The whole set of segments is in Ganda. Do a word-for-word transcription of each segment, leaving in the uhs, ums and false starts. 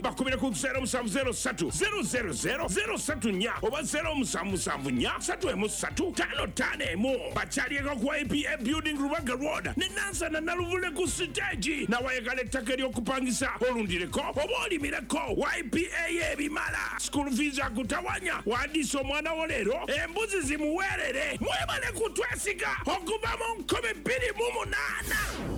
bakubira ku zero seven zero three zero zero zero zero three nine oba zero seven seven nine three three five five mu bakyalieko ku I P A building Rubaga Road ne Nansa na Naluvule ku stage na wayagala ettaka ery'okupangisa olundireko oba olimireko Y P A y'ebimala school fees akutawanya wandiisa omwana wo leero embuzi zimuweerere mwebale kutwesiga okuva mu nkumi bbiri mu munaana.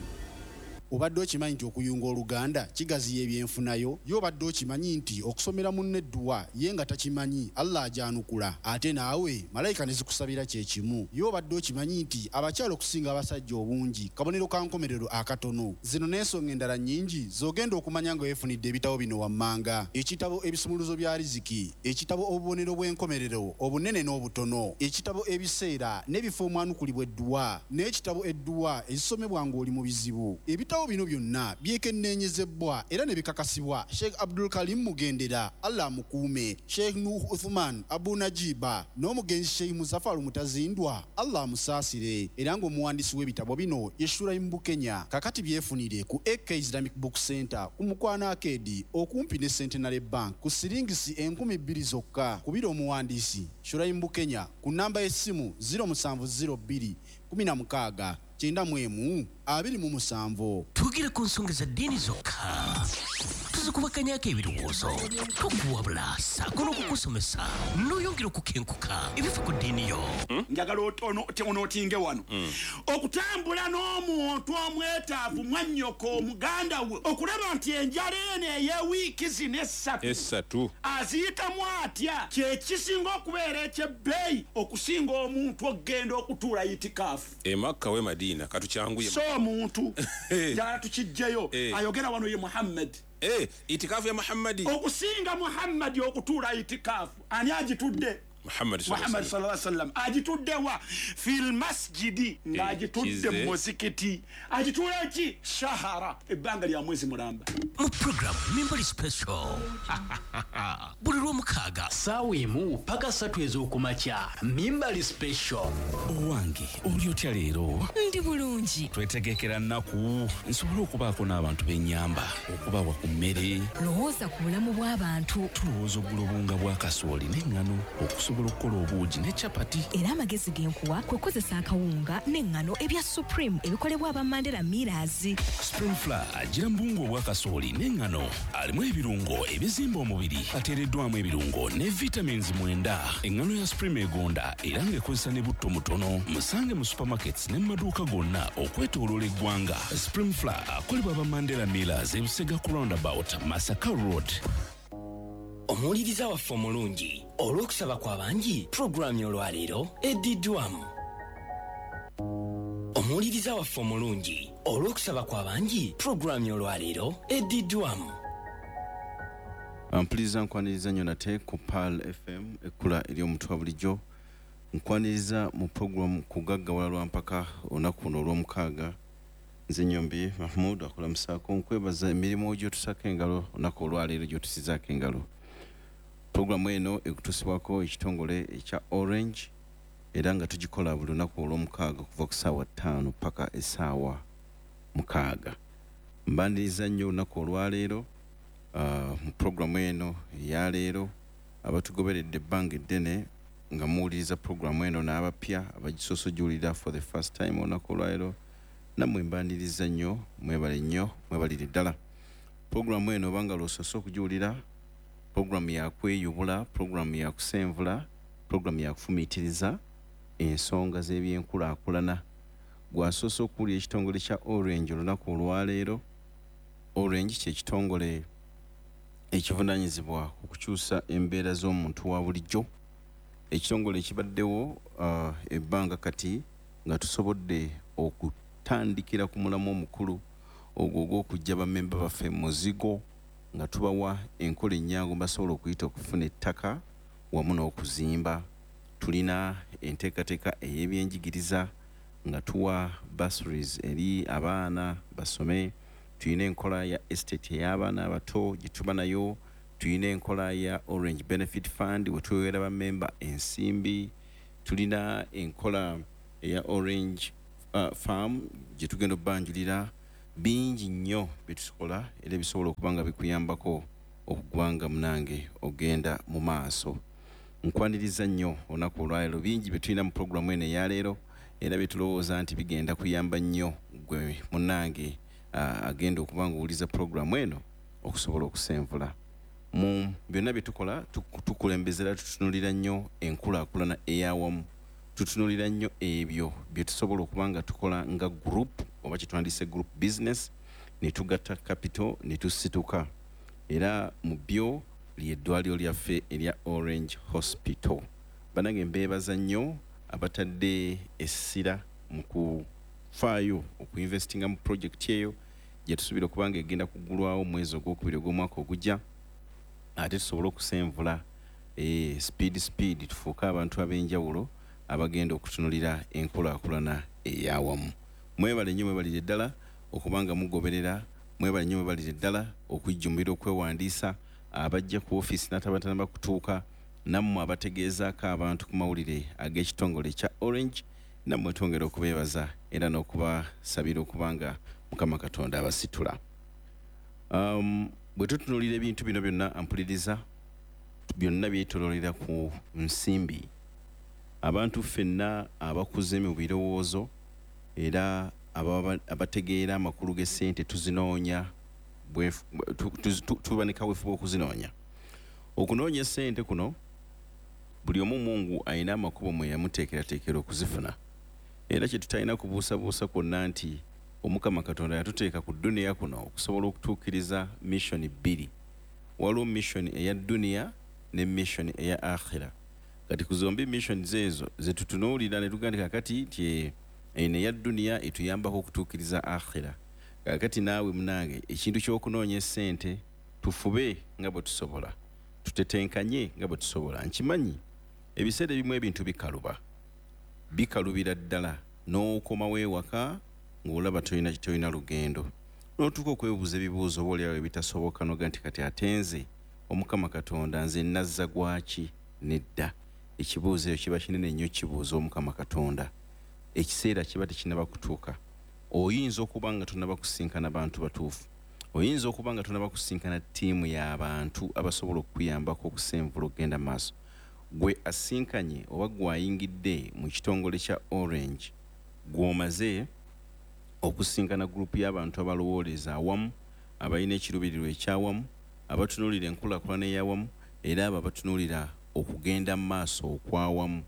Obadde okimanyi nti okuyunga oluganda kigaziya ebyenfunayo yo obadde okimanyi nti okusomera munne edduwa ye nga takimanyi Allah ajanukula ate naawe malayika ne zikusabira kye kimu yo obadde okimanyi nti abakyala okusinga abasajja obungi kabonero ka nkomerero akatono zino n'ensonga endala nnyingi zogenda okumanya nga weefunidde ebitabo bino wammanga ekitabo ebisumuluzo bya riziki ekitabo obubonero bw'enkomerero obunene n'obutono ekitabo ebiseera n'ebifo omwanukulibwa edduwa n'ekitabo edduwa ezisomebwa ng'oli mu bizibu ebitabo bino byonna byekenneenyezebwa era ne bikakasibwa Sheikh Abdul Karim Mugendera Allah mukuume Sheikh Nuh Uthman Abu Najiba n'omugenzi Sheikh Muzaffar Mutazindwa Allah musaasire era ng'omuwandiisi w'ebitabo bino Yeshura Imbu Kenya kakati byefunire ku A K Islamic Book Center ku Mukwana Arcade okumpi ne Centenary Bank ku siringisi enkumi bbiri zokka kubira omuwandiisi Shura Imbu Kenya ku namba y'essimu zero seven zero two kumi na mukaaga kyenda mu emu abiri mu musanvu. Tugire ku nsonga za ddiini zokka tuzikubakanyako ebirowoozo tukuwabula saako n'okukusomesa n'oyongera okukenkuka ebifa ku ddiini yo. Njagala onootinge wano okutambula n'omuntu omwetaavu mwannyoko omuganda we okulaba nti enjala eno ey'ewiiki zino essatu essatu aziyitamu atya kye kisinga okubeera ekyebbeeyi okusinga omuntu okgenda okutuula itikaafu e Makka we Madiina katukyanguye so omuntu njagala tukijjeyo ayogera wano ye Muhammad eh itikafu ya Muhammadi okusinga Muhammadi okutuula itikaafu ani agitudde Muhammad sallallahu alaihi wasallam agitudde wa fil masjidi ng'agitudde mu muzikiti agitula ki shahara ebbanga lya mwezi mulamba mu program Mimbali Special buli lw'omukaaga ssaawa emu paka ssatu ez'okumakya Mimbali Special. Owange oli otya leero? Ndi bulungi. Twetegekera nnaku nsobole okubaako n'abantu b'ennyamba okubawa ku mmere. Lowooza ku bulamu bw'abantu. Tulowooza oggula obunga bwa kasooli n'eŋŋano okusobola okukola obuugi ne capati. Era amagezi g'enkuwa kwe kukozesa akawunga n'eŋŋano ebya Supreme ebikolebwa aba Mandela Millers. Spring Flour agira mu bunga obwa kasooli n'eŋŋano alimu ebirungo ebizimba omubiri ateereddwamu ebirungo ne vitamins mwenda. Eŋŋano ya Supreme egonda era ng'ekozesa ne butto mutono. Musange mu supermarkets ne mu maduuka gonna okwetooloola eggwanga. Spring Flour akolebwa aba Mandela Millers e Busega ku roundabout Masaka Road. Omuwuliriza waffe omulungi olw'okusaba kw'abangi pulogulaamu olwaleero eddiddwamu. Omuwuliriza waffe omulungi olw'okusaba kw'abangi pulogulaamu olwaleero eddiddwamu. Ampuliriza nkwaniriza nnyo nate ku Pearl F M ekkula ery'omutwe bulijjo nkwaniriza mu pulogulaamu kugaggawala lwa mpaka olunaku luno olw'omukaaga. Nze Nyombi Mahmoud akulamusaako nkwebaza emirimu gy'otusako engalo olunaku olwaleero gy'otusizaako engalo. Programu eno ekutusibwako ekitongole ekya Orange era nga tugikola buli lunaku olw'omukaaga kuva ku ssaawa ttaano paka essaawa mukaaga. Mbaniriza nnyo olunaku olwaleero uh, mu programu eno eya leero abatugoberedde ebbanga eddene nga muwuliriza programu eno n'abapya abagisosojuulira for the first time olunaku olwaleero nammwe mbaniriza nnyo mwebale nnyo mwebalire ddala. Programu eno obanga lw'osoose okugiwulira programu ya kweyubula, programu ya kusenvula, programu ya kufumiitiriza ensonga z'ebyenkulaakulana. Gwasoose okuwulira ekitongole kya Orange olunaku olwaleero. Orange kye kitongole ekivunaanyizibwa okukyusa embeera z'omuntu wa bulijjo. Ekitongole ekibaddewo uh, ebbanga kati nga tusobodde okutandikira ku mulamu omukulu ogwo ogw'okujja bammemba baffe muzigo nga tubawa enkola ennyangu basobola okuyita okufuna ettaka wamu n'okuzimba. Tulina enteekateeka ey'ebyenjigiriza nga tuwa bursaries eri abaana basome. Tulina enkola ya estate ey'abaana abato gye tuba nayo. Tulina enkola ya Orange Benefit Fund we tuweera bammemba ensimbi. Tulina enkola eya Orange uh, Farm gye tugenda obbanjulira. Bingi nnyo bye tusobola era bisobola okuba nga bikuyambako okugwanga munange ogenda mu maaso. Nkwaniriza nnyo olunaku olwaleero bingi bye tulina mu pulogulaamu eno eya leero era bye tulowooza nti bigenda kuyamba nnyo gwe munnange uh, agenda okuba ng'owuliza pulogulaamu eno okusobola okusenvula. Mu byonna bye tukola tukulembezera tutunulira nnyo enkulaakulana ey'awamu, tutunulira nnyo ebyo bye tusobola okuba nga tukola nga group oba kye twandise group business ne tugatta capital ne tusituka. Era mu byo ly'eddwaliro lyaffe erya Orange Hospital. Banange mbeebaza nnyo abatadde essira mu kufaayo okuinvestinga mu project eyo gye tusuubira okuba nga egenda kuggulwawo mwezi ogwokubiri ogw'omwaka ogujja, ate tusobole okusenvula e, speed speed tufuuke abantu ab'enjawulo abagenda okutunulira enkulaakulana ey'awamu. Mwebale nnyo mwebalire ddala okuba nga mugoberera, mwebale nnyo mwebalire ddala okujjumbira okwewandiisa, abajja ku ofiisi n'atabatanaba kutuuka, nammwe abategeezaako abantu ku mawulire ag'ekitongole kya Orange, nammwe twongera okubeebaza era n'okubasabira okuba nga Mukama Katonda abasitula. Um, bwe tutunulira ebintu bino byonna ampuliriza byonna byetoloolera ku nsimbi. Abantu ffenna abakuze mu birowoozo era abategeera amakulu g'essente tuzinoonya tubanika wefu bw'okuzinoonya. Okunoonya essente kuno buli omu Mungu alina amakubo mwe yamuteekerateekera okuzifuna, era kye tutalina kubuusabuusa kwonna nti Omukama Katonda yatuteeka ku duniya kuno okusobola okutuukiriza mission bbiri. Waliwo mission eya duniya ne mission eya akhira. Kati ku zombi missions ezo ze tutunuulira ne tugandika kati nti eno eya duniya etuyambako okutuukiriza akhira. Kakati naawe munange ekintu ky'okunoonya essente tufube nga bwe tusobola, tutetenkanye nga bwe tusobola. Nkimanyi ebiseera ebimu ebintu bikaluba, bikalubira ddala n'okomawo ewaka ng'olaba tolina tolina lugendo, n'otuuka okwebuuza ebibuuzo oba oliawo ebitasoboka noga nti kati atenze Omukama Katonda nze nazza gwaki? Nedda. Ekibuuzo ekyo kiba kinene nnyo kibuuza Omukama Katonda, ekiseera kiba tekinaba kutuuka. Oyinza okuba nga tonaba kusinkana bantu batuufu, oyinza okuba nga tonaba kusinkana ttiimu y'abantu abasobola okukuyambako okusenvula okugenda maaso. Gwe asinkanye oba gwayingidde mu kitongole kya Orange, gw'omaze okusinkana gurupu y'abantu abalowooleza awamu, abalina ekiruubirirwa ekyawamu, abatunuulira enkulaakulana ey'awamu era abo abatunuulira okugenda mu maaso okwawamu.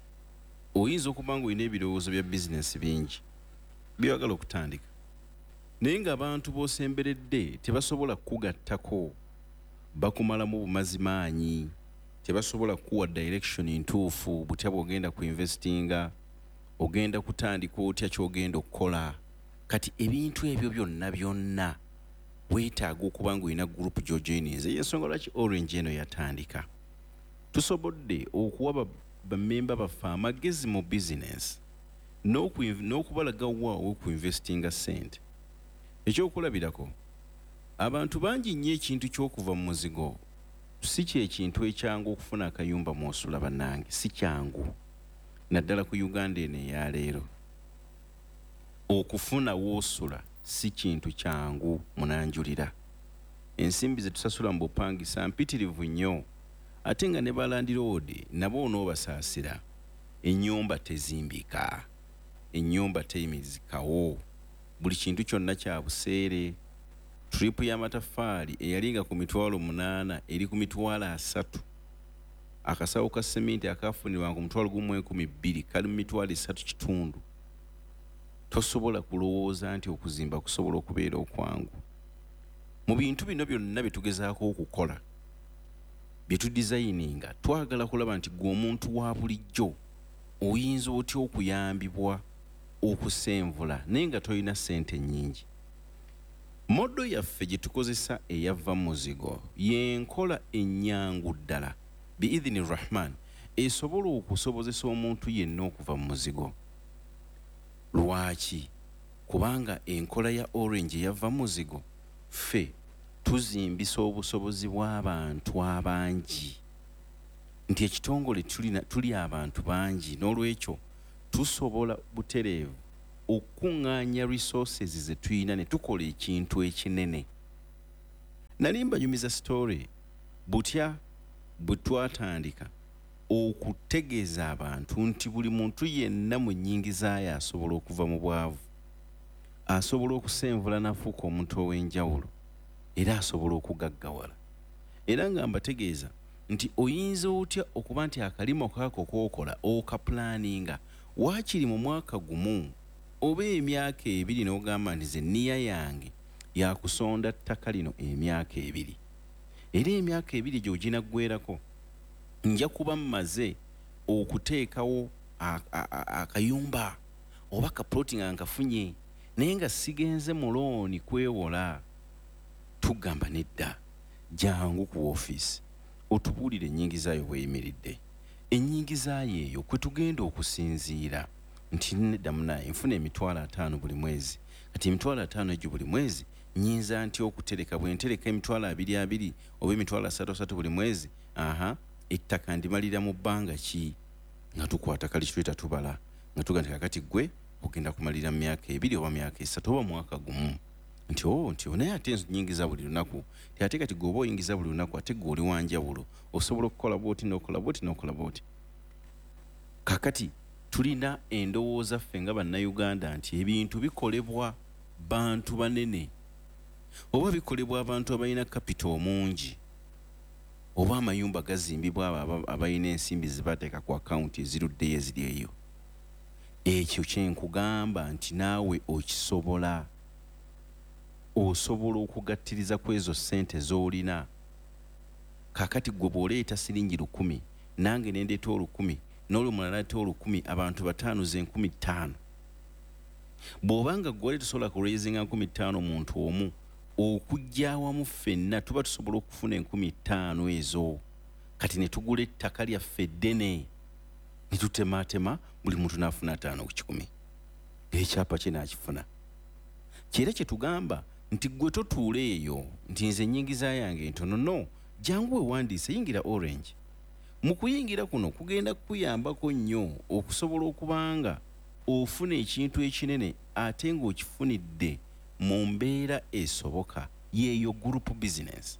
Oyinza okuba nga olina ebirowoozo bya bizinensi bingi byagala okutandika, naye ng'abantu b'osemberedde tebasobola kugattako, bakumalamu bumazimaanyi, tebasobola kuwa direction ntuufu butya bw'ogenda ku investinga, ogenda kutandika otya ky'ogenda okukola. Kati ebintu ebyo byonna byonna weetaaga okuba nga olina gurupu gy'ojoyininze. Y'ensonga lwaki Orange eno yatandika. Tusobodde okuwa bammemba baffe amagezi mu bizinensi n'okubalaga waawo okuinvestinga ssente. Ekyokulabirako, abantu bangi nnyo ekintu ky'okuva mu muzigo si kyekintu ekyangu okufuna akayumba mw'osula bannange, si kyangu. Naddala ku Uganda eno eya leero, okufuna w'osula si kintu kyangu munanjulira. Ensimbi ze tusasula mu bupangisa mpitirivu nnyo, ate nga ne balandiroodi nabo onoobasaasira. Ennyumba tezimbika, ennyumba teyimirizikawo, buli kintu kyonna kya buseere. Tripu y'amataffaali eyalinga ku mitwalo munaana eri ku mitwalo asatu. Akasawo ka seminti akafunibwa ku mutwalo gumu enkumi bbiri kali mu mitwalo esatu kitundu. Tosobola kulowooza nti okuzimba kusobola okubeera okwangu. Mu bintu bino byonna bye tugezaako okukola, bye tudizayininga, twagala kulaba nti gwe omuntu wa bulijjo oyinza otya okuyambibwa okusenvula naye nga tolina ssente nnyingi. Modo yaffe gye tukozesa eyava muzigo y'enkola ennyangu ddala biidhini rahman esobola okusobozesa omuntu yenna okuva mu muzigo. Lwaki? Kubanga enkola ya Orange yava muzigo ffe tuzimbisa obusobozi bw'abantu abangi, nti ekitongole tulina tuli abantu bangi, n'olwekyo tusobola butereevu okuŋŋaanya resources ze tuyina ne tukola ekintu ekinene. nali mbanyumiza story butya bwe twatandika okutegeeza abantu nti buli muntu yenna mu nnyingiza ye asobola okuva mu bwavu, asobola okusenvula n'afuuka omuntu ow'enjawulo, era asobola okugaggawala. Era nga mbategeeza nti oyinza otya okuba nti akalimo kaako kookola okapulaninga waakiri mu mwaka gumu oba emyaka ebiri n'ogamba nti ze nniya yange yakusonda ttaka lino emyaka ebiri, era emyaka ebiri gy'oginaggwerako nja kuba mmaze okuteekawo akayumba oba kaploti nga nkafunye, naye nga sigenze mu looni kwewola. Tugamba nedda, jangu ku woofiisi otubuulire ennyingiza yo bweyimiridde. Ennyingiza yeeyo kwe tugenda okusinziira nti nedda munaye nfuna emitwalo ataano buli mwezi. Kati emitwalo ataano egyo buli mwezi nyinza nti okutereka bwe ntereka emitwalo abiri abiri oba emitwalo asatu asatu buli mwezi, aha ettaka ndimalira mu bbanga ki? Nga tukwata kali kitweta tubala nga tuga kakati gwe ogenda kumalira mu myaka ebiri oba myaka esatu oba mwaka gumu. Nti o nti naye ate ennyingiza buli lunaku ate kati gwe oba oyingiza buli lunaku ate gwe oli wanjawulo osobola okukola booti n'okola booti n'okola booti. Kakati tulina endowooza ffe nga bannayuganda nti ebintu bikolebwa bantu banene oba bikolebwa abantu abalina kapito omungi oba amayumba gazimbibwa abo abalina ensimbi zibateeka ku akawunti eziruddeyo eziri eyo. Ekyo kyenkugamba nti naawe okisobola, osobola okugattiriza ku ezo ssente z'olina. Kakati gwe bw'oleeta siringi lukumi nange nendeeta olukumi n'olwo mulala ate olukumi, abantu bataano ze nkumi ttaano. Bw'obanga gwali tusobola kuraisinga nkumi ttaano muntu omu, okujja awamu ffenna tuba tusobola okufuna enkumi ttaano ezo. Kati ne tugula ettaka lyaffe ddene ne tutematema buli muntu n'afuna ataano ku kikumi. Ekyapa kye n'akifuna. Kyera kye tugamba nti gwe totuula eyo nti nze ennyingiza yange ntono. No, jangu wewandiise, yingira Orange. Mu kuyingira kuno kugenda kukuyambako nnyo okusobola okubanga ofuna ekintu ekinene ate ng'okifunidde mu mbeera esoboka, yeeyo group business.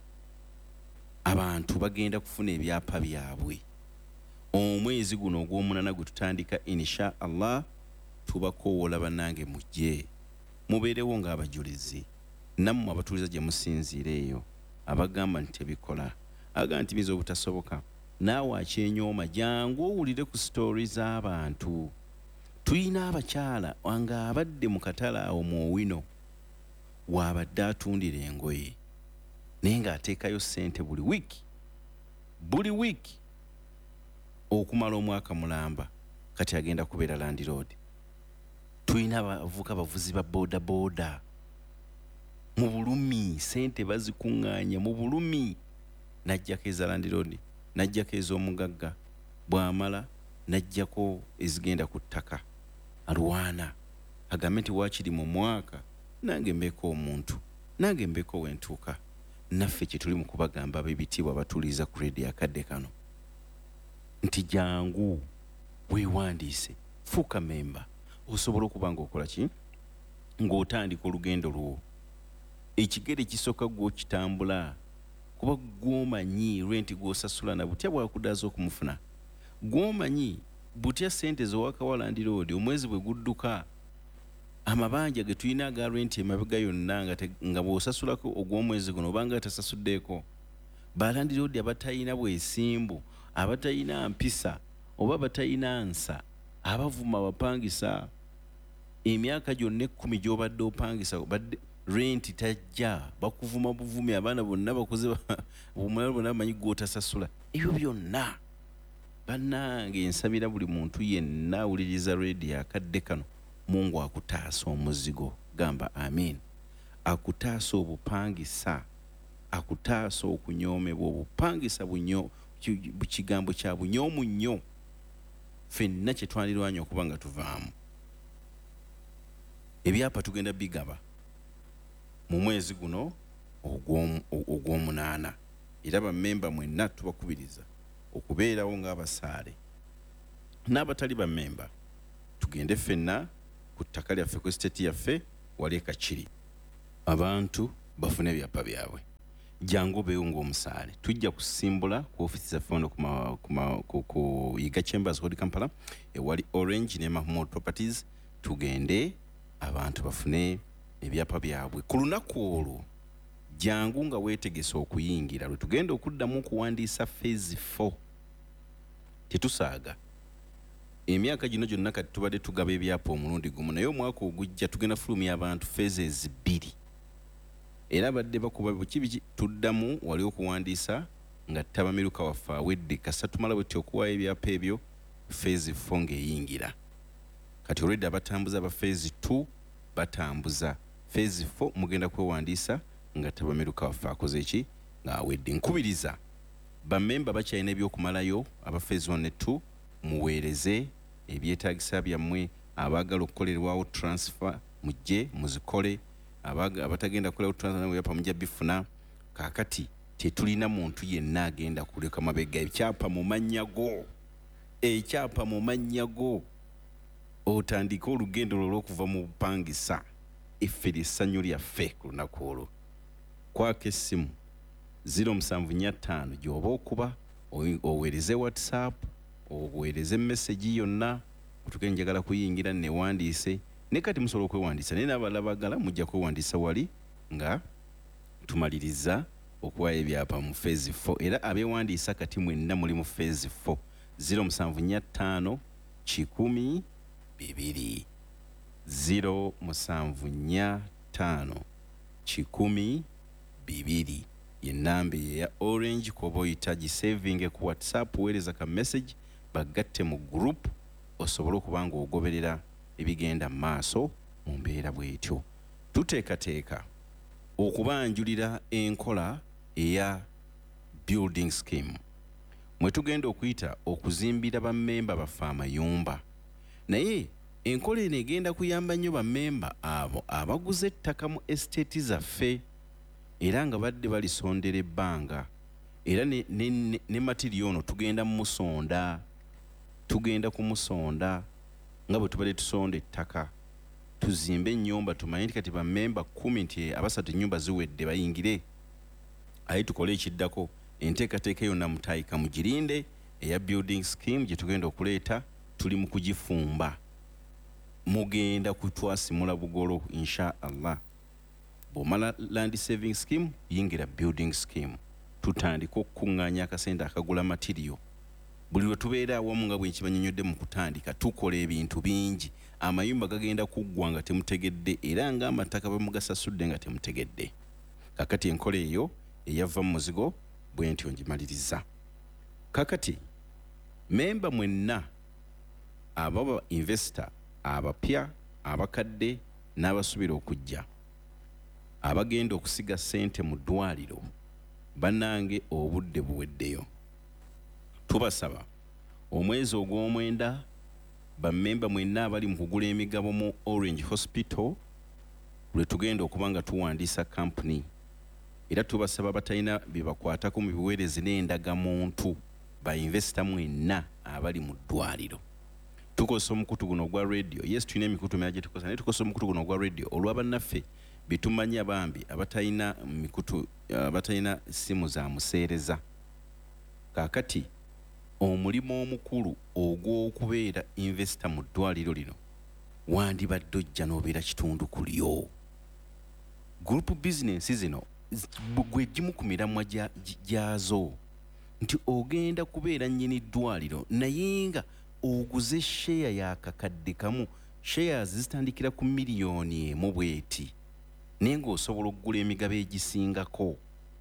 Abantu bagenda kufuna ebyapa byabwe. Omwezi guno ogw'omunana gwe tutandika insha Allah tubakoowola bannange mujje mubeerewo ng'abajulizi, nammwe abatuuliza gye musinziira eyo abagamba nti tebikola, aga nti biza obutasoboka. Naawe akyenyooma jangu owulire ku sitori z'abantu. Tuyina abakyala nga abadde mu katale awo mu Owino waabadde atundira engoye naye ng'ateekayo ssente buli wiiki buli wiiki okumala omwaka mulamba. Kati agenda kubeera landiroodi. Tuyina abavuka bavuzi ba booda booda mu bulumi, ssente bazikuŋŋaanya mu bulumi. Najjako eza landiroodi, najjako ez'omugagga, bw'amala najjako ezigenda ku ttaka. Alwana agambe nti waakiri mu mwaka nange mbeeko omuntu, nange mbeeko wentuuka. Naffe kye tuli mu kubagamba ab'ebitiibwa abatuuliza ku reediyo akadde kano nti jangu weewandiise, fuuka memba, osobola okuba ng'okola ki ng'otandika olugendo lwo. Ekigere kisooka gw'okitambula kuba gw'omanyi renti gw'osasula na butya bwakuddaza okumufuna, gw'omanyi butya ssente z'owaka landiroodi omwezi bwe gudduka, amabanja ge tulina aga renti emabega yonna nga, nga bw'osasulako ogw'omwezi guno obanga tasasuddeeko. Balandiroodi abatayina bwesimbu, abatayina mpisa oba abatayina nsa, abavuma abapangisa emyaka gyonna ekkumi gy'obadde opangisa badde renti tajja, bakuvuma buvumi, abaana bonna bakoze omulala bonna bamanyi gw'otasasula. Ebyo byonna bannange nsabira buli muntu yenna awuliriza reediyo akadde kano, Mungu akutaasa omuzigo, gamba amin. Akutaasa obupangisa, akutaasa okunyoomebwa obupangisa bunyo, kigambo kya bunyoomu nnyo ffenna kye twalirwanya okuba nga tuvaamu. Ebyapa tugenda bigaba mu mwezi guno ogw'omunaana, era bammemba mwenna tubakubiriza okubeerawo ng'abasaale n'abatali bammemba. Tugende ffenna ku ttaka lyaffe, ku esiteeti yaffe wali e Kakiri, abantu bafune ebyapa byabwe. jangu beewo ng'omusaale tujja kusimbula ku ofisi zaffe wano kuma- kuma- ku ku Yiga Chambers Road Kampala ewali Orange ne Mahmood Properties tugende abantu bafune ebyapa byabwe ku lunaku olwo jangu nga weetegese okuyingira lwe tugenda okuddamu okuwandiisa phase four tetusaaga emyaka gino gyonna kati tubadde tugaba ebyapa omulundi gumu naye omwaka ogujja tugenda fulumya abantu phases bbiri era badde bakuba bukibiki tuddamu wali okuwandiisa nga tabamiruka waffe awedde kasa tumala bwetti okuwaayo ebyapa ebyo phase four ng'eyingira kati olwedde abatambuza ba phase two batambuza phase four mugenda kwewandiisa nga tabamiruka waffe akoze eki ng'awedde nkubiriza bammemba bakyalina ebyokumalayo aba phase one ne two muweereze ebyetaagisa byammwe abaagala okukolerwawo transfer mujje muzikole abaga- abatagenda kukolerawo transfer nabo byapa mujja bifuna kaakati tetulina muntu yenna agenda kuleka mabega ekyapa mu mannya go ekyapa mu mannya go otandika olugendo lwo lw'okuva mu bupangisa effe lyessanyu lyaffe ku lunaku olwo kwako essimu zero musanvu nnya ttaano gy'oba okuba oyi- oweereze whatsapp oweereze message yonna otuke njagala kuyingira newandiise ne kati musobola okwewandiisa naye n'abalabagala mujja kwewandiisa wali nga tumaliriza okuwaayo ebyapa mu phase four era abeewandiisa kati mwenna muli mu phase four zero musanvu nnya ttaano kikumi bibiri zero musanvu nnya ttaano kikumi bibiri yenamba eya Orange koba oyita gisavinge ku WhatsApp weereza ka message bagatte mu group osobole okuba nga ogoberera ebigenda mu maaso mu mbeera bw'etyo tuteekateeka okubanjulira enkola eya building scheme mwe tugenda okuyita okuzimbira bammemba baffe amayumba naye enkola eno egenda kuyamba nnyo bammemba abo abaguze ettaka mu estate zaffe era nga badde balisondera ebbanga era ne, ne, ne, ne material ono tugenda musonda tugenda kumusonda nga bwe tubadde tusonda ettaka tuzimbe ennyumba tumanye nti kati bammemba kumi nti abasatu ennyumba ziwedde bayingire aye tukole ekiddako enteekateeka yonna mutayika mugirinde eya building scheme gye tugenda okuleeta tuli mu kugifumba mugenda kutwasimula bugolo insha allah bw'omala land saving scheme yingira building scheme tutandika okukuŋŋaanya akasente akagula material buli lwe tubeera awamu nga bwe nkibanyonyodde mu kutandika tukola ebintu bingi amayumba gagenda kuggwa nga temutegedde era ng'amataka bwe mugasasudde nga temutegedde kakati enkola eyo eyava mu muzigo bwe ntyo ngimaliriza kakati memba mwenna ababa investor abapya abakadde n'abasubira okujja abagenda okusiga ssente mu ddwaliro bannange obudde buweddeyo tubasaba omwezi ogw'omwenda bammemba mwenna abali mu kugula emigabo mu Orange Hospital lwe tugenda okuba nga tuwandiisa kampuni era tubasaba batalina byebakwatako mu biweereze n'endagamuntu bainvesita mwenna abali mu ddwaliro tukosa omukutu guno ogwa radio yes tulina emikutu mingi gye tukosa naye tukosa omukutu guno ogwa radio olw'abannaffe bitumanya bambi abatalina mikutu abatalina simu za museereza kaakati omulimu omukulu ogw'okubeera investor mu ddwaliro lino wandibadde ojja n'obeera kitundu ku lyo group business zino gwe gimu ku miramwa gyazo nti ogenda kubeera nnyini ddwaliro naye nga oguze share yakakadde kamu shares zitandikira ku miliyoni emu bweti naye ng'osobola okugula emigabo egisingako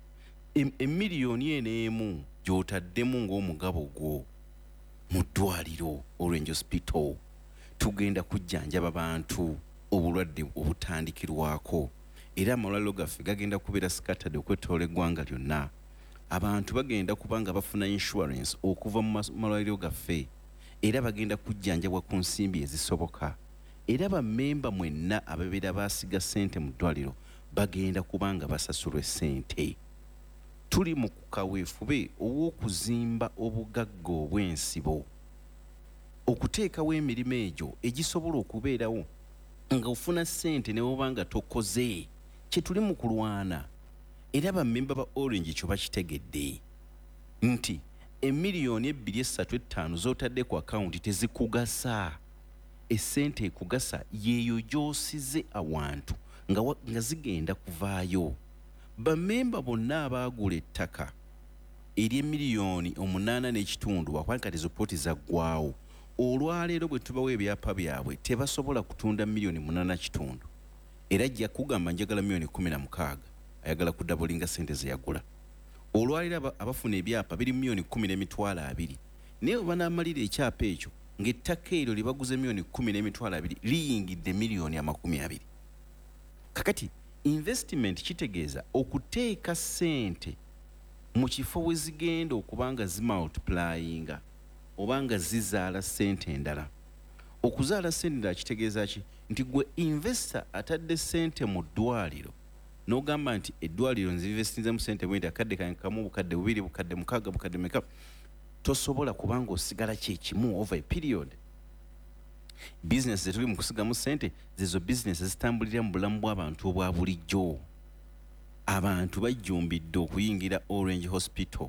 emiliyoni eno emu gy'otaddemu ng'omugabo gwo mu ddwaliro Orange Hospital tugenda kujjanjaba bantu obulwadde obutandikirwako era amalwaliro gaffe gagenda kubeera scattered okwetoola eggwanga lyonna abantu bagenda kuba nga bafuna insurance okuva mu malwaliro gaffe era bagenda kujjanjabwa ku nsimbi ezisoboka era bammemba mwenna ababeera baasiga ssente mu ddwaliro bagenda kuba nga basasulwa ssente tuli mu kaweefube ow'okuzimba obugagga obw'ensibo okuteekawo emirimu egyo egisobola okubeerawo nga ofuna ssente ne woba nga tokoze kye tuli mu kulwana era bammemba ba Orange kyo bakitegedde nti emiliyoni ebbiri essatu ettaano z'otadde ku akawunti tezikugasa. Essente ekugasa yeeyo gy'osize awantu nga, wa, nga zigenda kuvaayo. Bammemba bonna abaagula ettaka ery'emiliyoni omunaana n'ekitundu wakwanka tezo pooti zaggwawo. Olwaleero bwe tubawo ebyapa byabwe tebasobola kutunda miliyoni munaana kitundu. Era ajja kugamba njagala miliyoni kumi na mukaaga ayagala kudabulinga ssente ze yagula. Olwaleero abafuna ebyapa biri miliyoni kumi n'emitwalo abiri. Naye banaamalira ekyapa ekyo ng'ettaka eryo lye baguze miliyoni kumi n'emitwalo abiri liyingidde miliyoni amakumi abiri. Kakati investment kitegeeza okuteeka ssente mu kifo we zigenda okubanga zimultiplyinga oba nga zizaala ssente endala. Okuzaala ssente endala kitegeeza ki? Nti gwe investor atadde ssente mu ddwaliro n'ogamba nti eddwaliro nzinvestinzemu ssente bwenti akadde kange kamu bukadde bubiri bukadde mukaaga bukadde meka, tosobola kubanga osigala kyekimu over a period. Business zetuli mu kusigamu ssente zezo business zitambulira mu bulamu bw'abantu obwa bulijjo. Abantu bajjumbidde okuyingira Orange Hospital.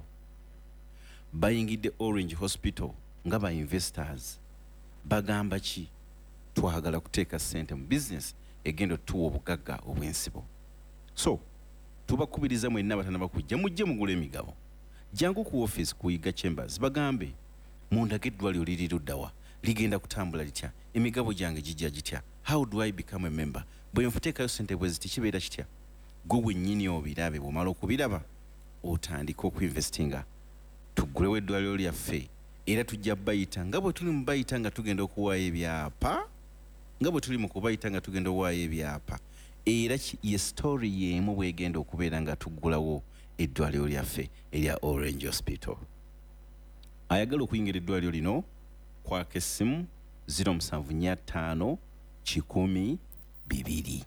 Bayingidde Orange Hospital nga ba investors. Bagamba ki? Twagala kuteeka ssente mu business egenda otuwa obugagga obw'ensibo. So tubakubiriza mwenna abatana bakujja mujje mugula emigabo. Jangu ku office kuyiga Chambers bagambe mundage eddwaliro liri luddawa, ligenda kutambula litya, emigabo gyange gijja gitya, how do I become a member? Bwe nfuteekayo ssente bwe ziti kibeera kitya? Gwe wennyini obirabe bw'omala okubiraba otandika okuinvestinga. Tugulewo eddwaliro lyaffe era tujja bayita nga bwe tuli mu bayita nga tugenda okuwaayo ebyapa, nga bwe tuli mu kubayita nga tugenda okuwaayo ebyapa. Era ye story y'emu bwegenda okubeera nga tuggulawo eddwaliro lyaffe erya Orange Hospital. Ayagala okuyingira eddwaliro lino kwaka essimu zero musanvu nnya ttaano kikumi bibiri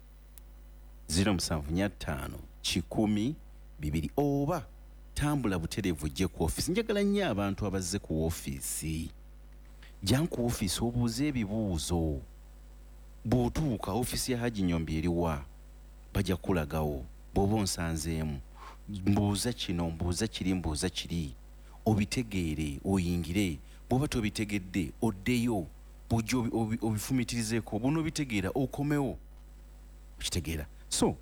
zero musanvu nnya ttaano kikumi bibiri oba tambula butereevu ojje ku office. Njagala nnyo abantu abazze ku office. Jja ku office obuuze ebibuuzo. Bw'otuuka office ya Haji Nyombi eriwa bajja kulagawo. Bw'oba onsanzeemu mbuuza kino mbuuza kiri mbuuza kiri obitegeere oyingire. Bw'oba tobitegedde oddeyo bujja obifumitirizeeko. Bw'onobitegeera okomewo okitegeera. So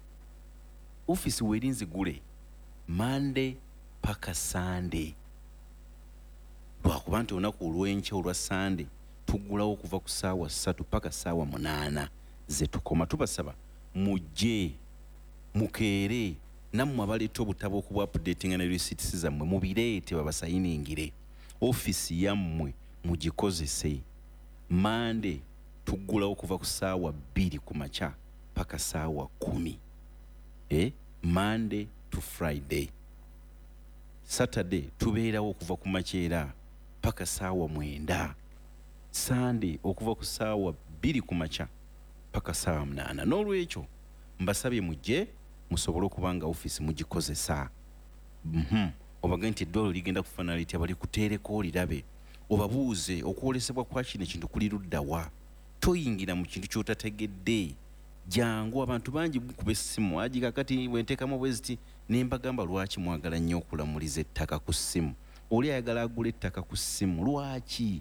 office weerinze gule Monday paka Sunday. Lwakuba nti olunaku olw'enkya olwa Sunday tugulawo okuva ku ssaawa ssatu paka ssaawa munaana ze tukoma. Tubasaba mujje mukeere nammwe abaleeta obutabo okuba updating ne receipts zammwe mubireete babasayiningire. Office yammwe mugikozese. Monday tugulawo okuva ku ssaawa bbiri ku makya paka ssaawa kumi. Eh? Monday to Friday. Saturday tubeerawo okuva ku makyera paka ssaawa mwenda. Sunday okuva ku ssaawa bbiri ku makya paka ssaawa munaana. N'olwekyo mbasabye mujje musobole okuba nga office mugikozesa. Mhm. Obaga nti eddwaliro ligenda kufaanana litya balikuteereko olirabe. Obabuuze okwolesebwa kwa kino ekintu kuli luddawa. Toyingira mu kintu ky'otategedde. Jangu abantu bangi kuba essimu aji kakati bwenteekamu bweziti ne mbagamba lwaki mwagala nnyo okulamuliza ettaka ku ssimu. Oli ayagala agula ettaka ku ssimu lwaki?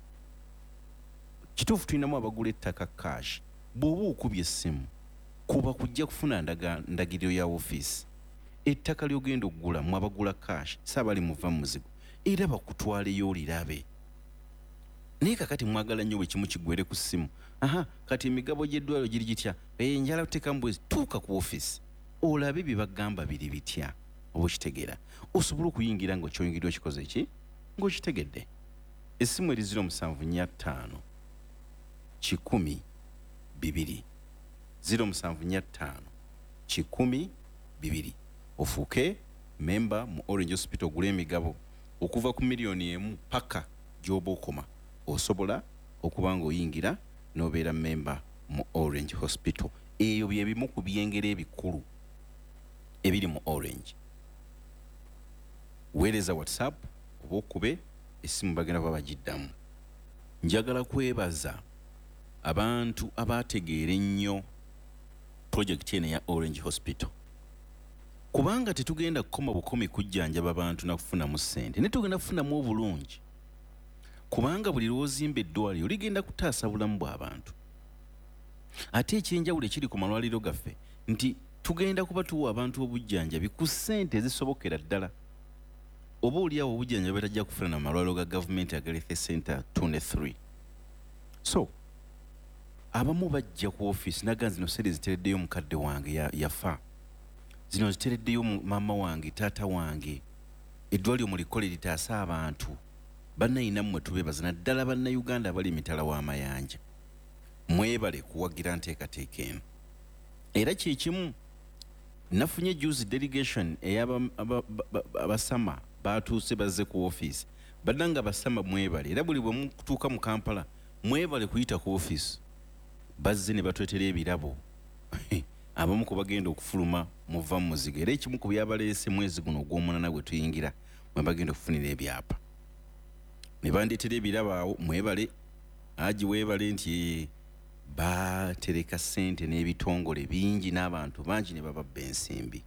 Kituufu tulinamu abagula ettaka cash. Bw'oba okubye essimu kuba kujja kufuna ndaga ndagiriro ya office. Ettaka ly'ogenda okugula mu abagula cash saabali muva mu muzigo era bakutwaleyo olirabe. Naye kakati mwagala nnyo bwe kimu kigwere ku ssimu. Aha, kati emigabo gy'eddwaliro giri gitya? Eh, njala kuteekamu bwezi tuuka ku office olabe bye bagamba biri bitya oba okitegeera. Osobola okuyingira nga okyoyingiddwa okikoze eki ng'okitegedde. Essimu eri zero musanvu nnya ttaano kikumi bibiri zero musanvu nnya ttaano kikumi bibiri. Ofuuke memba mu Orange Hospital ogula emigabo okuva ku miliyoni emu paka gy'oba okoma. Osobola okuba ng'oyingira n'obeera memba mu Orange Hospital. Eyo bye bimu ku byengero ebikulu ebiri mu Orange. Weereza WhatsApp oba okube essimu bagenda kuba bagiddamu. Njagala kwebaza abantu abategeera ennyo project eno ya Orange Hospital. kubanga tetugenda kukoma bukomi kujjanjaba abantu nakufunamu ssente ne tugenda kufunamu obulungi kubanga buli lwozimba eddwaliro ligenda kutaasa bulamu bw'abantu ate ekyenjawulo ekiri ku malwaliro gaffe nti tugenda kuba tuwa abantu obujjanjabi ku ssente ezisobokera ddala oba oliawo obujjanjabi batajja kufuna na malwaliro ga gavumenti aga Health Center two ne three. So abamu bajja ku ofiisi naga zino sente zitereddeyo mukadde wange yafa, zino zitereddeyo maama wange, taata wange, eddwaliro mulikole litaasa abantu. Bannayinammwe tubeebaza naddala bannayuganda abali emitala w'amayanja, mwebale kuwagira nteekateeka eno. Era kyekimu nafunye juice delegation ey'abasama batuuse bazze ku ofiisi. Badanga basama mwebale, era buli bwe mutuuka mu Kampala mwebale kuyita ku ofiisi. Bazze ne batwetera ebirabo abamu ku bagenda okufuluma muva mu muzigo. Era ekimu ku byabaleese mwezi guno ogw'omunana gwe tuyingira mwe bagenda okufunira ebyapa. Ne bandeetera ebirabo awo mwebale, aji weebale nti batereka ssente n'ebitongole bingi n'abantu bangi ne bababba ensimbi.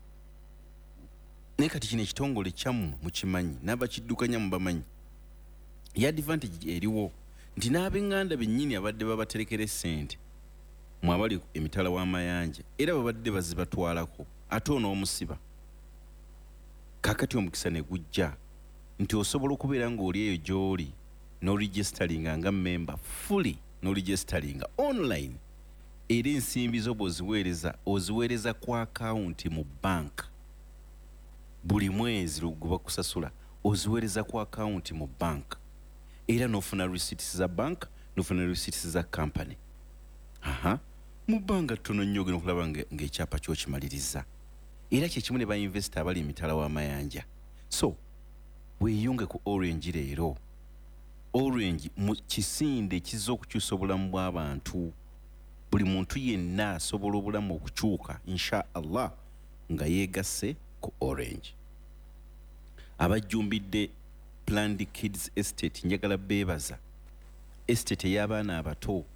Naye kati kino ekitongole kyammwe mukimanyi n'abakiddukanya mubamanyi. Ya advantage eriwo nti n'ab'eŋŋanda bennyini abadde babaterekera ssente mwe abali emitala w'amayanja era babadde bazibatwalako ate onoomusiba. Kaakati omukisa ne gujja nti osobola okubeera ng'oli eyo gy'oli n'oregisteringa nga member fully n'oregisteringa online era ensimbi zo bw'oziweereza oziweereza ku akawunti mu bank. Buli mwezi gwe bakusasula oziweereza ku akawunti mu bank era n'ofuna receipts za bank n'ofuna receipts za company. Aha, mu bbanga ttono nnyo ogenda okulaba ng'ekyapa kyo kimaliriza. Era kyekimu ne bainvesita abali emitala w'amayanja. So weeyunge ku Orange leero. Orange mu kisinde kizza okukyusa obulamu bw'abantu. Buli muntu yenna asobola obulamu okukyuka insha Allah nga yeegasse ku Orange. Abajjumbidde Planned Kids Estate njagala beebaza. Estate ey'abaana abato.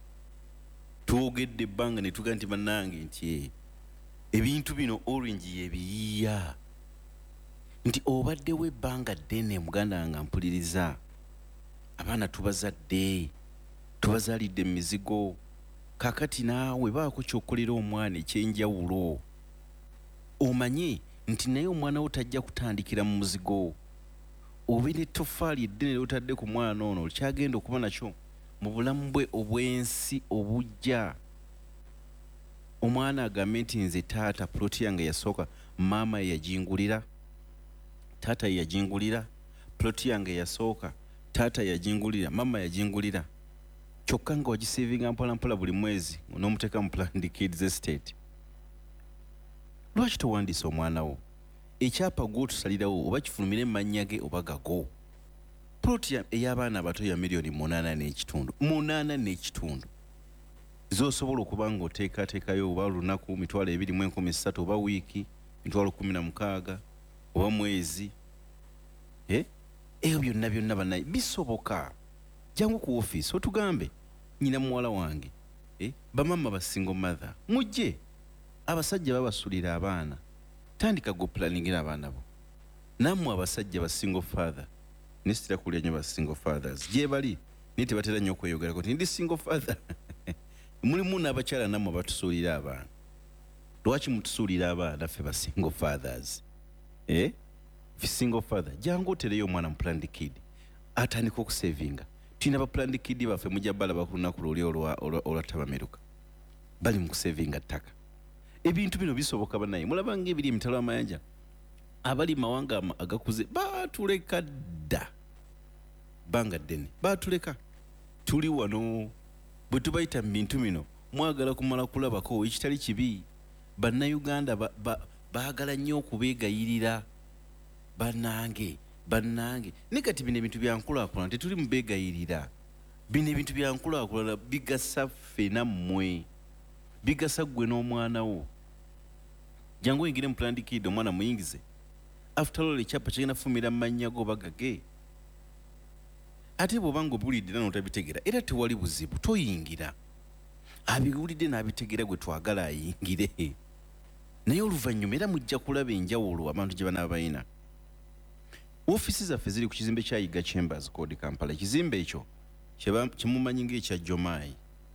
Twogedde ebbanga ne tuga nti bannange nti ebintu bino Orange yebiyiiya. Nti obaddewo ebbanga ddene muganda nga mpuliriza. Abaana tubazadde, tubazaalidde emizigo. Kaakati naawe baako ky'okkolera omwana ekyenjawulo. Omanye nti naye omwana wo tajja kutandikira mu muzigo. Oba n'ettoffaali eddene ly'otadde ku mwana ono kyagenda okuba nakyo mu bulamu bwe obw'ensi obujja. Omwana agambe nti nze taata puloti yange yasooka maama ye yagingulira, taata ye yagingulira, puloti yange yasooka taata yagingulira, maama yagingulira. Kyokka nga wagiseevinga mpola mpola buli mwezi n'omuteeka mu Planned Kids Estate. Lwaki towandiisa omwana wo? Ekyapa gw'otusalirawo oba kifulumire mannya ge oba gago. Puloti ey'abaana abato ya miliyoni munaana n'ekitundu. Munaana n'ekitundu. Z'osobola okuba ng'oteekateekayo oba lunaku mitwalo ebiri mu enkumi ssatu oba wiiki mitwalo kumi na mukaaga oba mwezi. Eh? Eyo byonna byonna bannaye bisoboka. Jangu ku ofiisi otugambe nnyina muwala wange. Eh? Bamama ba single mother. Mujje. Abasajja babasulira abaana. Tandika go planningira abaana bo. Nammwe abasajja ba single father. Nisitira kulya nnyo ba single fathers. Gye bali naye tebatera nnyo okweyogerako nti ndi single father. Mulimu n'abakyala nammwe batusuulira abaana. Lwaki mutusuulira abaana ffe ba single fathers? Eh? Ffe single father. Jangu otereyo omwana mu Planned Kid. Atandika okusevinga. Tulina ba Planned Kid baffe mujja bala bakunaku luli olwa tabameruka. Bali mu kusevinga ttaka. Ebintu bino bisoboka bannaye. Mulaba ng'ebiri emitalo amayanja. Abali mawanga agakuze baatuleka dda. Banga ddene baatuleka. Tuli wano bwe tubayita mu bintu bino mwagala kumala kulabako ekitali kibi. Bannayuganda baagala nnyo okubeegayirira. Bannange bannange ne kati bino ebintu bya nkulaakulana tetuli mu beegayirira. Bino ebintu bya nkulaakulana bigasa ffe nammwe. Bigasa gwe n'omwana wo. Jangu oyingire mu Planned Kid omwana muyingize. After all ekyapa kirina fumira mannya go bagage. Ate bw'oba ng'obuwulidde n'otabitegeera era tewali buzibu toyingira. Abiwulidde n'abitegeera gwe twagala ayingire. naye oluvannyuma era mujja kulaba enjawulo abantu gye banaba bayina. Ofiisi zaffe ziri ku kizimbe kya Yiga Chambers Code Kampala. Ekizimbe ekyo kimumanyi ng'ekya Jomayi.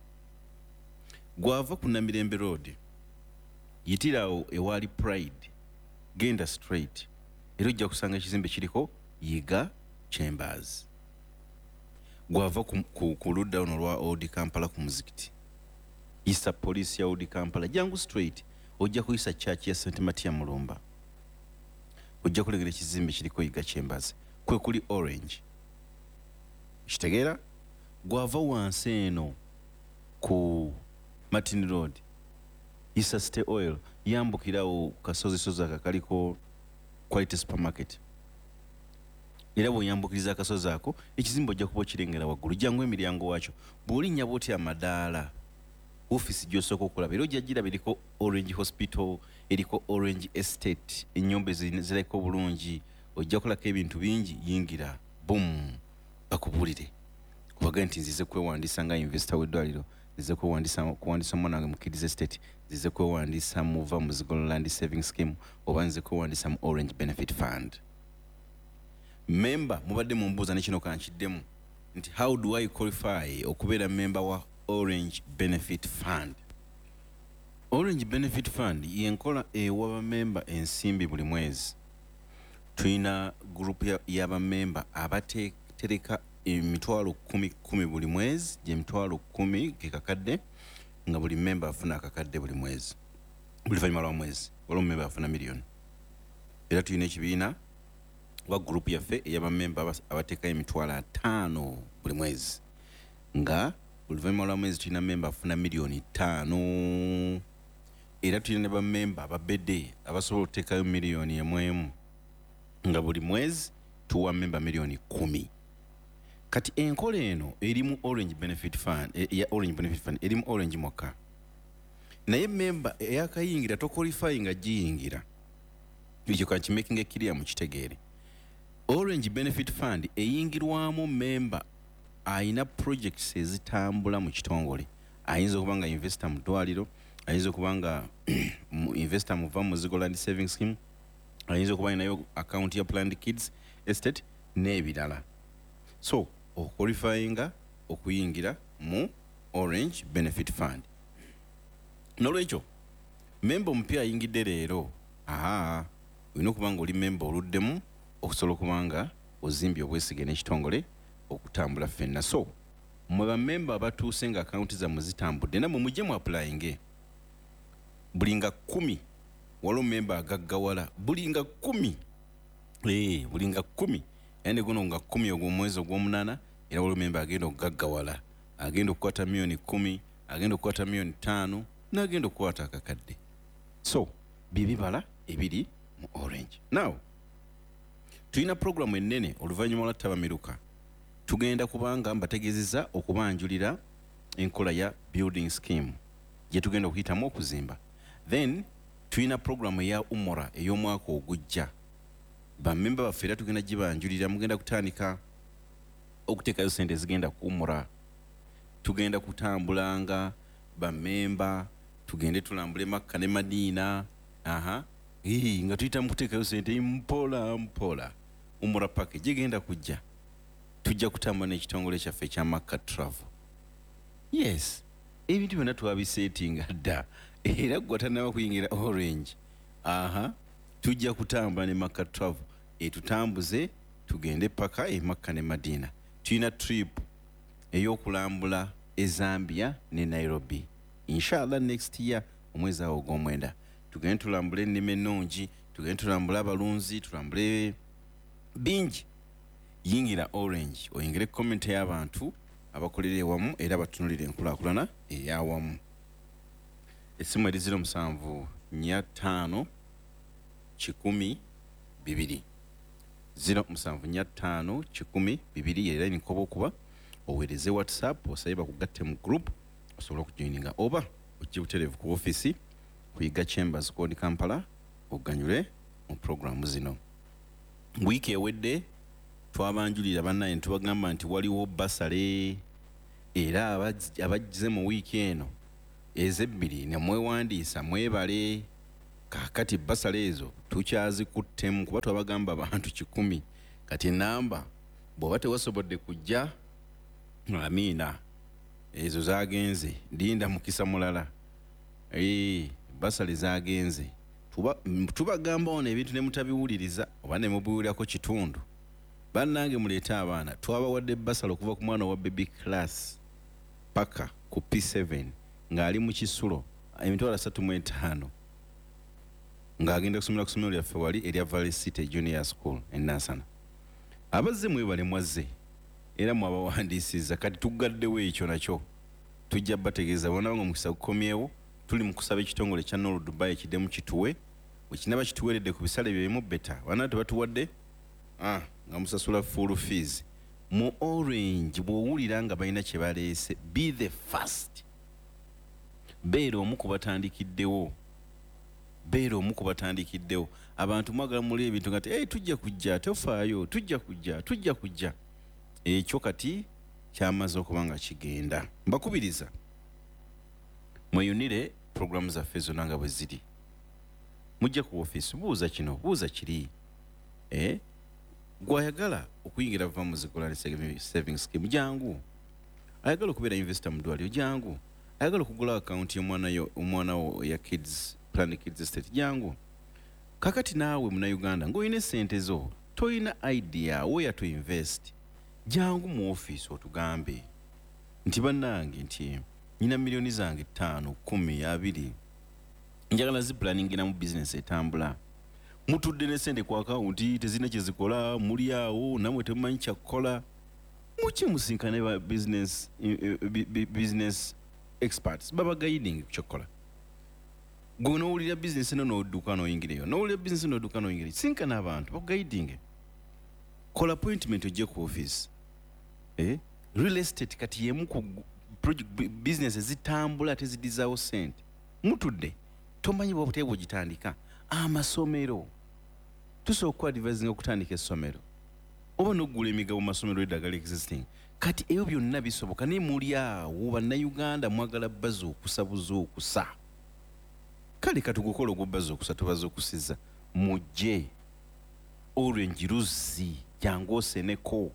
Gwava ku Namirembe Road yitirawo ewaali Pride, genda straight era ojja kusanga ekizimbe kiriko Yiga Chambers. Gwava ku, ku, ku ludda ono lwa Old Kampala ku muzikiti, yisa poliisi ya Old Kampala, jangu straight ojja kuyisa church ya Saint Matia Mulumba, ojja kulegera ekizimbe kiriko Yiga Chambers, kwe kuli Orange. Kitegeera? Gwava wansi eno ku Martin Road yisa State Oil, yambukirawo kasozi sozi akakaliko Quality Supermarket. Era bw'oyambukiriza akasozi ako ekizimbe ojja kuba okirengera waggulu, jangu emiryango wakyo bw'olinnya bw'oti amadaala ofiisi gy'osooka okulaba era ojja giraba eriko Orange Hospital, eriko Orange Estate, ennyumba zirabika obulungi, ojja kulako ebintu bingi. Yingira boom bakubulire kubaga nti nzize kwewandiisa nga investor w'eddwaliro, nzize kwewandiisa kuwandiisa omwana wange mu Kids Estate, nzize kwewandiisa muva mu Zigolo Land Saving Scheme, oba nzize kwewandiisa mu Orange Benefit Fund. Member mubadde mumbuuza ne kino kankiddemu nti how do I qualify okubeera member wa Orange Benefit Fund? Orange Benefit Fund yenkola ewa bamemba ensimbi buli mwezi. Tuyina group y'abamemba abateeka emitwalo kumi kumi buli mwezi, gye mitwalo kumi ke kakadde, nga buli memba afuna akakadde buli mwezi, buli luvannyuma lwa mwezi waliwo memba afuna miliyoni. Era tuyina ekibiina wa group yaffe ey'abamemba abateekayo emitwalo ataano buli mwezi, nga buli luvannyuma lwa mwezi tuyina memba afuna miliyoni ttaano. Era tuyina ne bamemba ababedde abasobola okuteekayo miliyoni emu emu, nga buli mwezi tuwa memba miliyoni kumi. Kati enkola eno erimu Orange Benefit Fund, ya Orange Benefit Fund erimu Orange mwaka, naye memba eyakayingira toqualify nga giyingira. Ekyo kankimakinga ekiriya mu kitegeere. Orange Benefit Fund eyingirwamu memba ayina projects ezitambula mu kitongole. Ayinza okuba nga investor mu ddwaliro, ayinza okuba nga investor muva mu Zigolo Land Saving Scheme, ayinza okuba ayinayo account ya Planned Kids Estate n'ebirala. So oqualifyinga okuyingira mu Orange Benefit Fund. Nolwekyo memba omupya ayingidde leero, aha olina okuba nga oli memba oluddemu okusobola okuba nga ozimbye obwesige n'ekitongole okutambula ffenna. So mwe bamemba abatuuse nga akawunti zammwe zitambudde, namwe mujje mu applyinge. Buli nga kumi waliwo memba agaggawala, buli nga kumi ee buli nga kumi ende guno nga kumi ogw'omwezi ogw'omunaana, era waliwo memba agenda okugaggawala, agenda okukwata miliyoni kumi, agenda okukwata miliyoni ttaano, n'agenda okukwata akakadde. So bye bibala ebiri mu Orange. Now tuyina programu ennene oluvannyuma lwa Tabamiruka. Tugenda kubanga mbategeezezza okubanjulira enkola ya building scheme gye tugenda okuyitamu okuzimba. Then tuyina programu ya Umura ey'omwaka ogujja. Bamemba baffe era tugenda gibanjulira, mugenda kutandika okuteekayo ssente ezigenda ku Umura. Tugenda kutambulanga bamemba, tugende tulambule Makka ne Madiina, aha ee nga tuyita mu kuteekayo ssente mpola mpola. Umura package egenda kujja, tujja kutambula n'ekitongole kyaffe ekya Makka Travel. Yes, ebintu byonna twabiseetinga dda, era gwatanaba kuyingira Orange. Aha, tujja kutambula ne Makka Travel etutambuze tugende paka e Makka ne Madiina. Tuyina trip ey'okulambula e Zambia ne Nairobi. Inshallah next year omwezi awo ogw'omwenda tugende tulambule ennima ennungi, tugende tulambule abalunzi, tulambule bingi. Yingira Orange oyingire comment y'abantu abakolera ewamu era batunulira enkulaakulana ey'awamu. Essimu eri ziro musanvu nnya ttaano kikumi bibiri, ziro musanvu nnya ttaano kikumi bibiri era nikoba okuba oweereze WhatsApp osabe bakugatte mu group osobola okujoininga, oba ojje butereevu ku ofiisi ku Yiga Chambers Code Kampala oganyule mu programu zino. Wiiki ewedde twabanjulira bannaye ne tubagamba nti waliwo basale, era abajjize mu wiiki eno ezebbiri ne mwewandiisa mwebale. kakati basale ezo tukyazikuttemu kuba twabagamba abantu kikumi kati namba bw'oba tewasobodde kujja amiina ezo zagenze ndinda mukisa mulala ee basale zagenze tuba tubagamba ono ebintu ne mutabiwuliriza oba ne mubiwulirako kitundu bannange muleete abaana twabawadde basale okuva ku mwana wa baby class paka ku P seven ng'ali mu kisulo emitwalo asatu mu etaano ng'agenda kusomera ku ssomero lyaffe wali erya Valley City Junior School e Nansana. Abazze mwebale mwazze era mwabawandiisiza kati tugaddewo ekyo nakyo tujja bategeeza bona nga mukisa gukomyewo tuli mu kusaba ekitongole kya Nord Dubai ekiddemu kituwe bwe kinaba kituweeredde ku bisale byemu beta bana tebatuwadde ah nga musasula full fees mu Orange bw'owulira nga balina kye baleese be the first beera omu ku batandikiddewo beera omu ku batandikiddewo abantu mwagala muli ebintu nga hey, tujja kujja tofaayo tujja kujja tujja kujja ekyo kati kyamaze okuba nga kigenda mbakubiriza mweyunire programu zaffe zonna nga bwe ziri mujja ku ofiisi buuza kino buuza kiri eh? gwayagala okuyingira va mu zikola ne savings scheme jangu ayagala okubeera investor mu ddwaliro jangu ayagala okugula account y'omwana yo omwana wo ya kids plan kids estate jangu kakati naawe muna Uganda ng'olina sente zo toyina idea where to invest jangu mu office otugambe nti bannange nti nina milioni zange ttaano kumi abiri njagala zi planning na mu business etambula mutudde ne sente ku account tezina kye zikola muli awo namwe temumanyi kyakukola muki musinkane ba business business experts baba guiding kyakukola gwe n'owulira business eno n'odduka n'oyingireyo n'owulira business n'odduka n'oyingireyo sinkana abantu ba guiding kola appointment ojje ku office eh real estate kati yemu ku project business zitambula tezidizaawo sente mutudde tomanyi bw'obuteebo ogitandika amasomero tusooka okuadvising okutandika essomero oba n'oggula emigabo mu masomero eddagala existing kati ebyo byonna bisoboka naye muli awo bannayuganda mwagala bbaza okusa buza okusa kale katugukola ogubbaza okusa tubaza okusiza mujje Orange Luzi jangu oseneko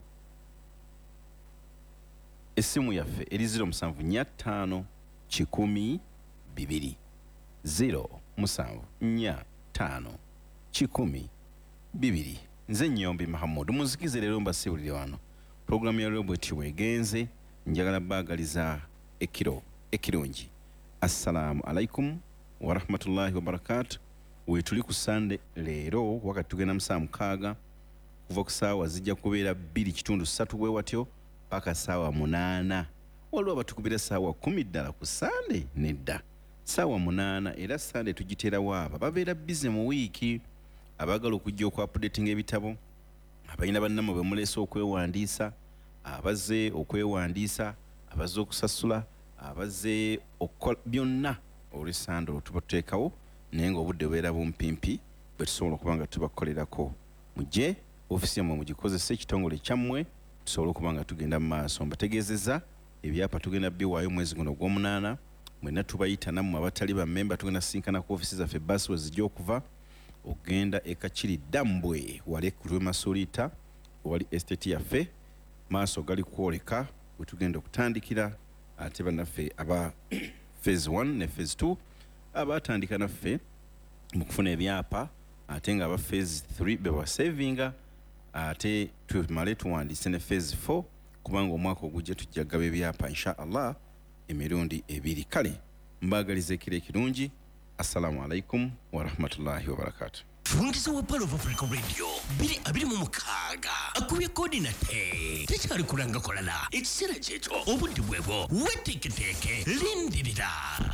essimu yaffe eri zero musanvu nnya ttaano kikumi bibiri zero musanvu nnya ttaano kikumi bibiri nze Nnyombi Mahamud muzikize leero mbasibulire wano programu ya lero bwetyo wegenze njagala baagaliza ekiro ekirungi assalamu alaikum wa rahmatullahi wa barakatuh wetuli ku Sande leero wakati tugenda mu saa mukaaga kuva ku saawa zijja kubeera bbiri kitundu ssatu bwe watyo paka saawa munaana waliwo abatukubira saawa kumi ddala ku Sande nedda saawa munaana era Sande tugitera waaba babeera bize mu wiiki abagala okujja okwapudetinga ebitabo abalina bannamwe bwe muleese okwewandiisa abaze okwewandiisa abaze okusasula abaze okukola byonna olw'Esande tuba tuteekawo naye ng'obudde bubeera bumpimpi bwe tusobola okuba nga tubakolerako mujje ofisi yammwe mugikozesa ekitongole kyammwe tusobola okuba nga tugenda mu maaso mbategeezezza ebyapa tugenda biwaayo mwezi guno ogw'omunaana mwenna tubayita nammwe abatali bammemba tugenda sinkana ku ofisi zaffe basi we zijja okuva ogenda ekakiri Dambwe wali ku Lwemasuliita wali estate yaffe maaso gali kwoleka we tugenda okutandikira ate bannaffe aba phase one ne phase two abatandika naffe mu kufuna ebyapa ate nga aba phase three bewa savinga ate tumale tuwandiise ne phase four kubanga omwaka ogujja tujja gaba ebyapa insha Allah emirundi ebiri kale mbagaliza ekiro ekirungi assalamu alaikum wa rahmatullahi wa barakatuh fungiza wa Palo of Africa Radio biri abiri mu mukaaga akubye coordinate tekyali kulanga kolala ekiseera kyekyo obudde bwebwo weteeketeke lindirira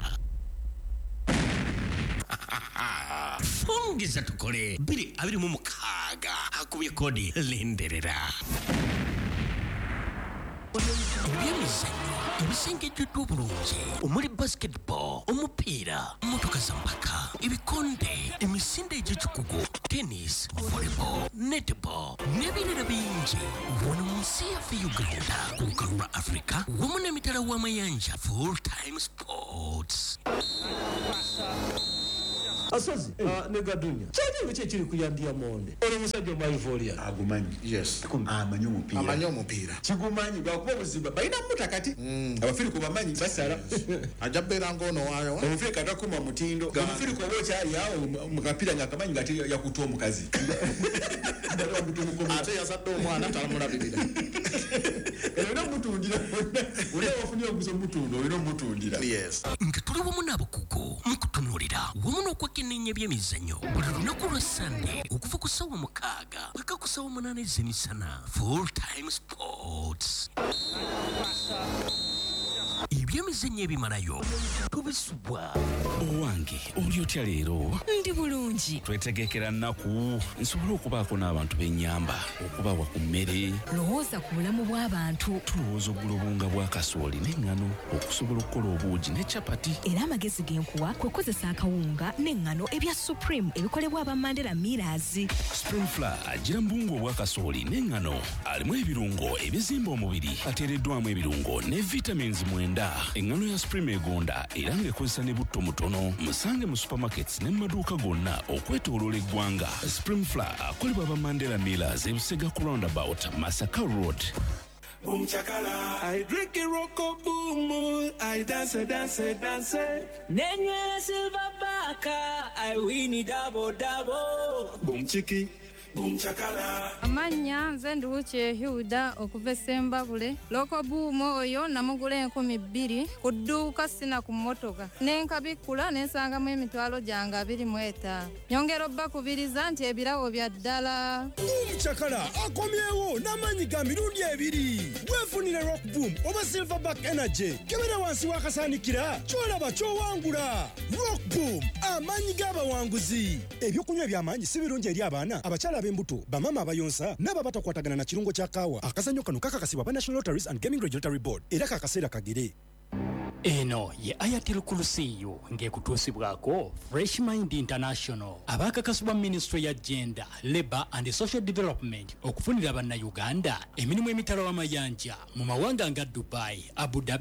fungiza tukole biri abiri mu mukaaga akubye kodi lindirira ebyemizannyo ebisengeddwa obulungi omuli basketball omupiira motoka zampaka ebikonde emisinde egy'ekikugu tennis volleyball netball n'ebirala bingi wano mu nsi yaffe Uganda ku lukalu lwa Africa wamu n'emitala w'amayanja full time sports asozi ne gadunya kyali biki kiri kuyandia monde ono musajja omaivolia agumanyi yes amanyi omupiira amanyi omupiira kigumanyi lwakuba obuzimba balina mutakati abafiriku bamanyi basala ajja beera ng'ono waayo omufirika atakuma mutindo omufirika oba okyali awo mukapiira ng'akamanyi ng'ate yakuta omukazi ate yazadde omwana talamulabirira olina omutundira olina wafunye oguza omutunda olina omutundira nga tuli wamu n'abakugu mu kutunuulira wamu n'okwekenneenya by'emizannyo buli lunaku lwa sande okuva ku ssaawa mukaaga paka ku ssaawa munaana ez'emisana full time sports ebyemizannyo ebimalayo tubisubwa owange oli otya leero ndi bulungi twetegekera nnaku nsobole okubaako n'abantu b'ennyamba okubawa ku mmere lowooza ku bulamu bw'abantu tulowooza oggula obunga bwa kasooli n'eŋŋano okusobola okukola obuugi ne capati era amagezi genkuwa kwe kozesa akawunga n'eŋŋano ebya supreme ebikolebwa aba mandela millers spring flour agira mbungu obwa kasooli n'eŋŋano alimu ebirungo ebizimba omubiri ateereddwamu ebirungo ne vitamins mwenda eŋŋano ya supreme egonda era ng'ekozesa ne butto mutono musange mu supermarkets ne mu maduuka gonna okwetooloola eggwanga spring flour akolebwa aba mandela millers ebusega ku roundabout masaka road. Boom chakala, I drink a rocko boom, I dance, dance, dance. Nenye silver baka, I win it double double. Boom chiki, boom chakala. Amanya nze nduuche Huda okuva Sembabule loko buumo oyo namugula enkumi bbiri ku dduuka sina ku mmotoka nenkabikula nensangamu emitwalo gyange abiri mu etaano nyongera obbakubiriza nti ebirawo bya ddala Chakala akomyewo n'amanyi ga mirundi ebiri weefunire rock boom oba silverback energy kebera wansi wakasaanikira kyolaba kyowangula rock boom amanyi g'abawanguzi ebyokunywa eby'amaanyi si birungi eri abaana abakyala ab'embuto bamama abayonsa n'ababatakwatagana na kirungo kya kaawa akazannyo kano kakakasibwa ba National Lotteries and Gaming Regulatory Board era kakaseera kagere. Eno ye Ayatel Kulusiyo ngekutuusibwako Fresh Mind International abakakasibwa Ministry ya Gender, Labour and Social Development okufunira bannayuganda emirimu emitalo amayanja mu mawanga nga Dubai, Abu Dhabi